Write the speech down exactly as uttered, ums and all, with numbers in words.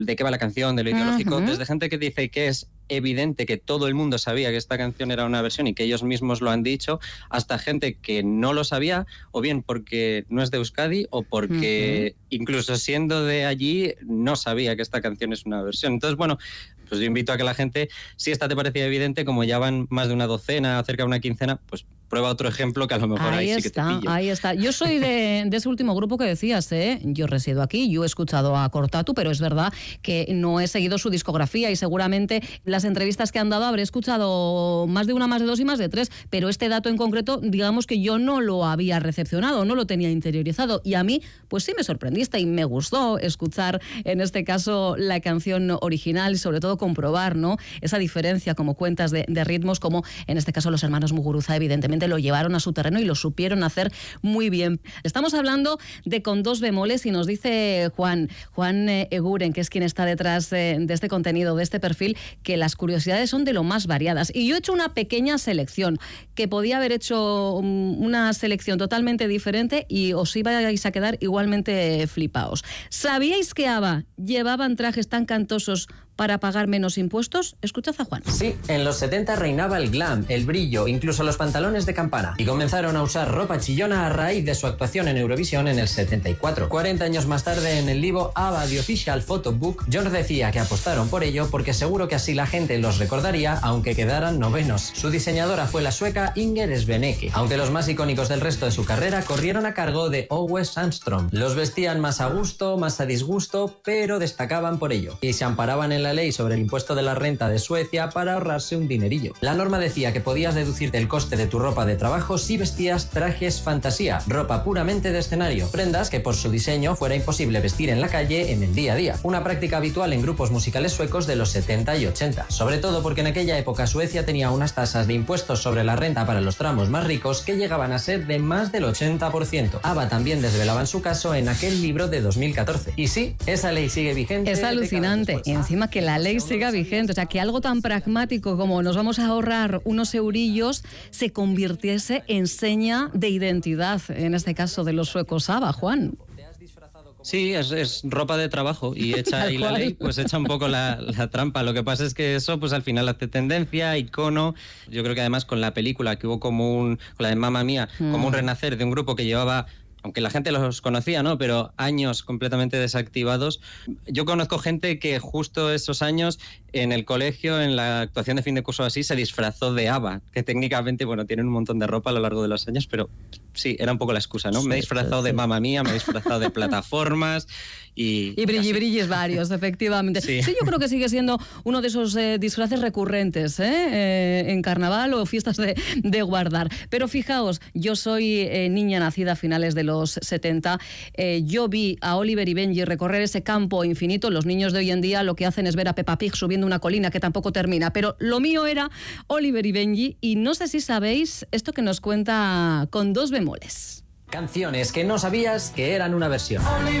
de qué va la canción, de lo ideológico, Uh-huh. desde gente que dice que es evidente que todo el mundo sabía que esta canción era una versión y que ellos mismos lo han dicho, hasta gente que no lo sabía, o bien porque no es de Euskadi o porque uh-huh. incluso siendo de allí no sabía que esta canción es una versión. Entonces, bueno, pues yo invito a que la gente, si esta te parecía evidente, como ya van más de una docena, cerca de una quincena, pues prueba otro ejemplo que a lo mejor ahí, ahí sí está, que te pillo. Ahí está. Yo soy de, de ese último grupo que decías, ¿eh? Yo resido aquí, yo he escuchado a Cortatu, pero es verdad que no he seguido su discografía y seguramente las entrevistas que han dado habré escuchado más de una, más de dos y más de tres, pero este dato en concreto, digamos que yo no lo había recepcionado, no lo tenía interiorizado y a mí, pues sí me sorprendiste y me gustó escuchar, en este caso, la canción original y sobre todo comprobar, ¿no?, esa diferencia, como cuentas, de, de ritmos, como en este caso los hermanos Muguruza, evidentemente lo llevaron a su terreno y lo supieron hacer muy bien. Estamos hablando de Con dos bemoles y nos dice Juan, Juan Eguren, que es quien está detrás de, de este contenido, de este perfil, que las curiosidades son de lo más variadas. Y yo he hecho una pequeña selección, que podía haber hecho una selección totalmente diferente y os ibais a quedar igualmente flipaos. ¿Sabíais que ABBA llevaban trajes tan cantosos para pagar menos impuestos? Escuchad a Juan. Sí, en los setenta reinaba el glam, el brillo, incluso los pantalones de campana. Y comenzaron a usar ropa chillona a raíz de su actuación en Eurovisión en el setenta y cuatro. cuarenta años más tarde, en el libro ABBA The Official Photo Book, John decía que apostaron por ello porque seguro que así la gente los recordaría, aunque quedaran novenos. Su diseñadora fue la sueca Inger Sveneke, aunque los más icónicos del resto de su carrera corrieron a cargo de Owe Sandström. Los vestían más a gusto, más a disgusto, pero destacaban por ello. Y se amparaban en la ley sobre el impuesto de la renta de Suecia para ahorrarse un dinerillo. La norma decía que podías deducirte el coste de tu ropa de trabajo si vestías trajes fantasía, ropa puramente de escenario, prendas que por su diseño fuera imposible vestir en la calle en el día a día. Una práctica habitual en grupos musicales suecos de los setenta y ochenta, sobre todo porque en aquella época Suecia tenía unas tasas de impuestos sobre la renta para los tramos más ricos que llegaban a ser de más del ochenta por ciento. ABBA también desvelaban su caso en aquel libro de dos mil catorce. Y sí, esa ley sigue vigente. Es alucinante. Y encima que la ley siga vigente, o sea, que algo tan pragmático como nos vamos a ahorrar unos eurillos se convirtiese en seña de identidad, en este caso de los suecos ABBA, Juan. Sí, es, es ropa de trabajo y echa ahí la ley, pues echa un poco la, la trampa. Lo que pasa es que eso, pues al final hace tendencia, icono. Yo creo que además con la película que hubo como un, con la de Mamma Mía, mm. como un renacer de un grupo que llevaba, aunque la gente los conocía, ¿no?, pero años completamente desactivados. Yo conozco gente que justo esos años en el colegio, en la actuación de fin de curso así, se disfrazó de ABBA, que técnicamente, bueno, tienen un montón de ropa a lo largo de los años, pero sí, era un poco la excusa, ¿no? Sí, me he disfrazado sí, de Mamma Mía, me he disfrazado de plataformas y... Y brilli brillis varios, efectivamente. Sí. sí, yo creo que sigue siendo uno de esos eh, disfraces recurrentes, ¿eh? Eh, en carnaval o fiestas de, de guardar. Pero fijaos, yo soy eh, niña nacida a finales de los setenta. Eh, yo vi a Oliver y Benji recorrer ese campo infinito. Los niños de hoy en día lo que hacen es ver a Peppa Pig subiendo una colina que tampoco termina. Pero lo mío era Oliver y Benji. Y no sé si sabéis esto que nos cuenta Con dos bemoles. Canciones que no sabías que eran una versión.